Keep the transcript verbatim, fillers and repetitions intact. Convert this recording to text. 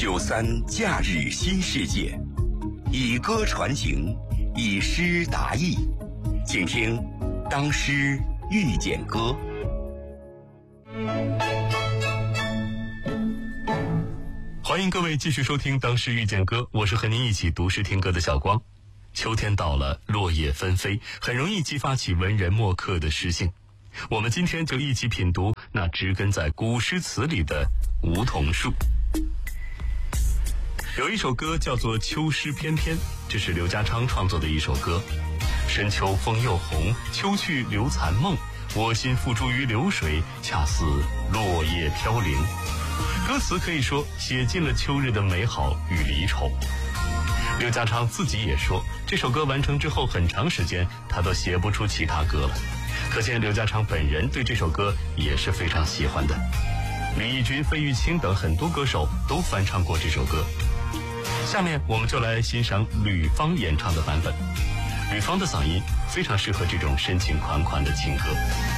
九三假日新世界，以歌传情，以诗达意，请听《当诗遇见歌》。 欢迎各位继续收听《当诗遇见歌》，我是和您一起读诗听歌的小光。秋天到了，落叶纷飞，很容易激发起文人墨客的诗性。我们今天就一起品读那植根在古诗词里的梧桐树。有一首歌叫做《秋诗翩翩》，这是刘家昌创作的一首歌。深秋风又红，秋去留残梦，我心付诸于流水，恰似落叶飘零。歌词可以说写尽了秋日的美好与离愁。刘家昌自己也说，这首歌完成之后很长时间他都写不出其他歌了，可见刘家昌本人对这首歌也是非常喜欢的。李翊君、费玉清等很多歌手都翻唱过这首歌。下面我们就来欣赏吕方演唱的版本。吕方的嗓音非常适合这种深情款款的情歌。